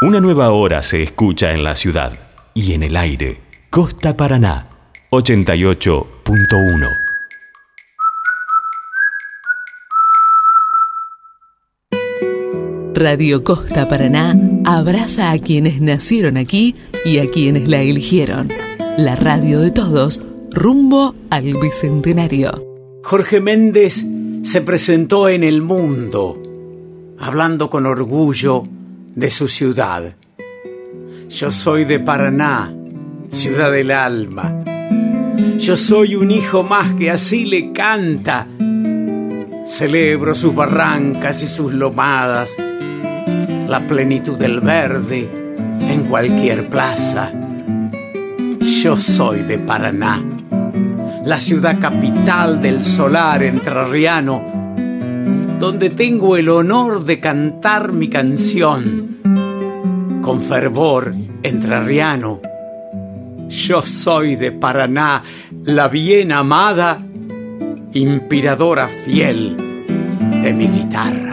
Una nueva hora se escucha en la ciudad y en el aire. Costa Paraná, 88.1. Radio Costa Paraná abraza a quienes nacieron aquí y a quienes la eligieron. La radio de todos, rumbo al Bicentenario. Jorge Méndez se presentó en El Mundo, hablando con orgullo de su ciudad. Yo soy de Paraná, ciudad del alma. Yo soy un hijo más que así le canta. Celebro sus barrancas y sus lomadas, la plenitud del verde en cualquier plaza. Yo soy de Paraná, la ciudad capital del solar entrerriano, donde tengo el honor de cantar mi canción con fervor entrerriano. Yo soy de Paraná, la bien amada, inspiradora fiel de mi guitarra.